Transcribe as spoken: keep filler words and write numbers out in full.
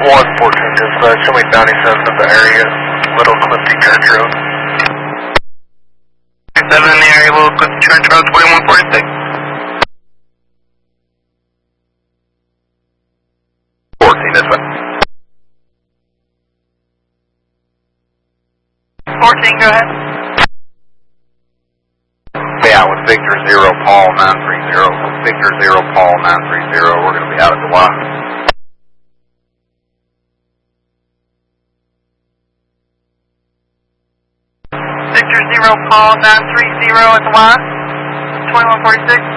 one fourteen dispatch, show me ninety-seven of the area, Little Clifty Church Road. ninety-seven in the area, Little Clifty Church Road, twenty-one forty-six. fourteen dispatch. fourteen, go ahead. Yeah, with Victor zero, Paul nine three zero. Victor zero, Paul nine three zero. We're going to be out of July. Victor zero, Paul nine three zero at the Y, twenty-one forty-six.